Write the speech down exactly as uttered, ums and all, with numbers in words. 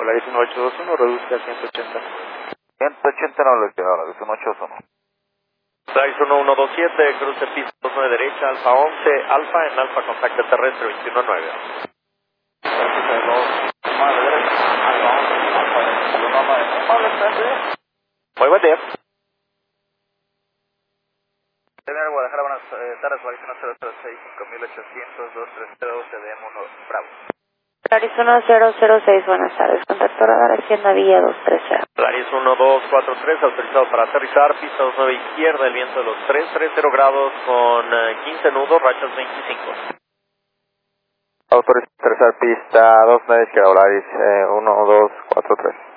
Polaris uno ocho dos uno, reduzca a ciento ochenta. ciento ochenta no lo he quedado, es uno ocho dos uno. Polaris uno uno dos siete, cruce pista dos nueve derecha, Alfa once, Alfa en Alfa contacto terrestre veintiuno nueve. Muy buen día. Tener Guadalajara, buenas tardes, Polaris uno cero cero seis, cinco mil ochocientos, dos tres cero, C D M uno, Bravo. Polaris uno cero cero seis, buenas tardes, contacto radar Hacienda Villa dos tres cero. Polaris uno dos cuatro tres, autorizado para aterrizar, pista dos nueve izquierda, el viento de los tres treinta grados con quince nudos, rachas veinticinco. Autorizado a aterrizar, pista dos nueve izquierda, Polaris uno dos cuatro tres.